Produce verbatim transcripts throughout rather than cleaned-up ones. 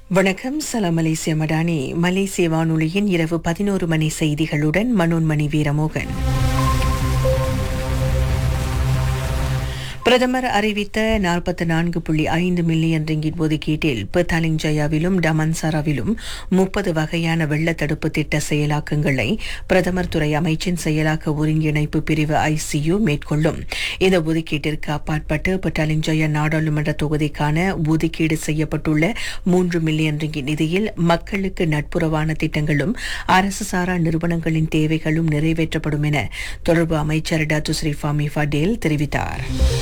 வணக்கம். சலாம் மலேசிய மடானி. மலேசிய வானொலியின் இரவு பதினோரு மணி செய்திகளுடன் மனோன்மணி வீரமோகன். பிரதமர் அறிவித்த நாற்பத்தி நான்கு புள்ளி ஐந்து மில்லியன் ரிங்கிட் ஒதுக்கீட்டில் பெத்தாலிங் ஜயாவிலும் டமன்சாராவிலும் முப்பது வகையான வெள்ளத்தடுப்பு திட்ட செயலாக்கங்களை பிரதமர் துறை அமைச்சின் செயலாக்க ஒருங்கிணைப்பு பிரிவு ஐசியு மேற்கொள்ளும். இந்த ஒதுக்கீட்டிற்கு அப்பாற்பட்டு பெத்தாலிங் ஜயா நாடாளுமன்ற தொகுதிக்கான ஒதுக்கீடு செய்யப்பட்டுள்ள மூன்று மில்லியன் ரிங்கிட் நிதியில் மக்களுக்கு நட்புறவான திட்டங்களும் அரசு சாரா நிறுவனங்களின் தேவைகளும் நிறைவேற்றப்படும் என தொடர்பு அமைச்சர் டாக்டர் ஸ்ரீ ஃபாமி ஃபடேல் தெரிவித்தார்.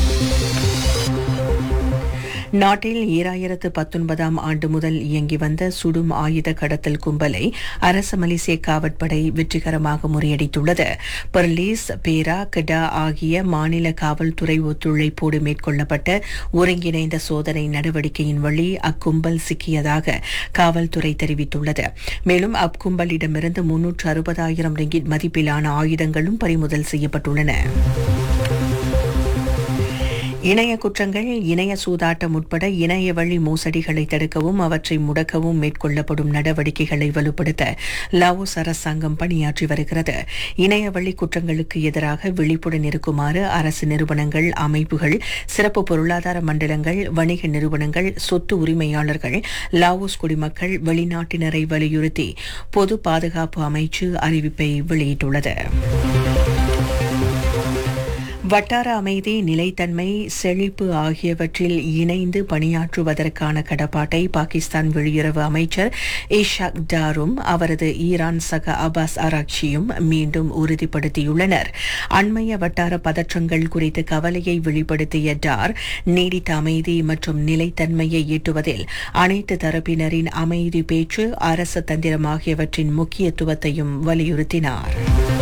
நாட்டில் ஈராயிரத்து பத்தொன்பதாம் ஆண்டு முதல் இயங்கி வந்த சுடும் ஆயுத கடத்தல் கும்பலை அரசு மலேசிய காவற்படை வெற்றிகரமாக முறியடித்துள்ளது. பெர்லிஸ், பேரா, கடா ஆகிய மாநில காவல்துறை ஒத்துழைப்போடு மேற்கொள்ளப்பட்ட ஒருங்கிணைந்த சோதனை நடவடிக்கையின் வழி அக்கும்பல் சிக்கியதாக காவல்துறை தெரிவித்துள்ளது. மேலும் அக்கும்பலிடமிருந்து முன்னூற்று அறுபதாயிரம் ரிங்கிட் மதிப்பிலான ஆயுதங்களும் பறிமுதல் செய்யப்பட்டுள்ளன. இணைய குற்றங்கள், இணைய சூதாட்டம் உட்பட இணைய வழி மோசடிகளை தடுக்கவும் அவற்றை முடக்கவும் மேற்கொள்ளப்படும் நடவடிக்கைகளை வலுப்படுத்த லாவோஸ் அரசாங்கம் பணியாற்றி வருகிறது. இணைய வழி குற்றங்களுக்கு எதிராக விழிப்புடன் இருக்குமாறு அரசு நிறுவனங்கள், அமைப்புகள், சிறப்பு பொருளாதார மண்டலங்கள், வணிக நிறுவனங்கள், சொத்து உரிமையாளர்கள், லாவோஸ் குடிமக்கள், வெளிநாட்டினரை வலியுறுத்தி பொது பாதுகாப்பு அமைச்சு அறிவிப்பை வெளியிட்டுள்ளது. வட்டார அமைதி, நிலைத்தன்மை, செழிப்பு ஆகியவற்றில் இணைந்து பணியாற்றுவதற்கான கடப்பாட்டை பாகிஸ்தான் வெளியுறவு அமைச்சர் இஷாக் டாரும் அவரது ஈரான் சக அபாஸ் ஆராக்சியும் மீண்டும் உறுதிப்படுத்தியுள்ளனர். அண்மைய வட்டார பதற்றங்கள் குறித்து கவலையை வெளிப்படுத்திய டார், நீடித்த அமைதி மற்றும் நிலைத்தன்மையை எட்டுவதில் அனைத்து தரப்பினரின் அமைதி பேச்சு, அரசு தந்திரம் ஆகியவற்றின் முக்கியத்துவத்தையும் வலியுறுத்தினார்.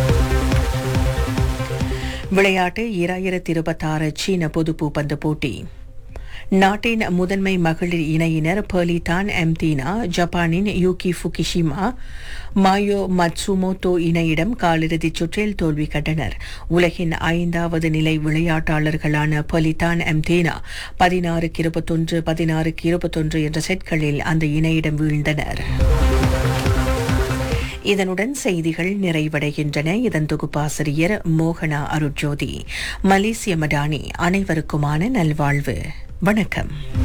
விளையாட்டு. ஈராயிரத்தி இருபத்தாறு சீன பொது பூப்பந்து போட்டி. நாட்டின் முதன்மை மகளிர் இணையினர் பெர்லிதான் எம்தீனா ஜப்பானின் யூகி ஃபுகிஷிமா மாயோ மட்சுமோட்டோ இணையிடம் காலிறுதிச் சுற்றில் தோல்வி கண்டனர். உலகின் ஐந்தாவது நிலை விளையாட்டாளர்களான பெர்லிதான் எம்தீனா பதினாறுக்கு இருபத்தொன்று பதினாறுக்கு இருபத்தொன்று என்ற செட்களில் அந்த இணையிடம் வீழ்ந்தனர். இதனுடன் செய்திகள் நிறைவடைகின்றன. இதன் தொகுப்பாசிரியர் மோகனா அருட்ஜோதி. மலேசிய மடானி. அனைவருக்குமான நல்வாழ்வு. வணக்கம்.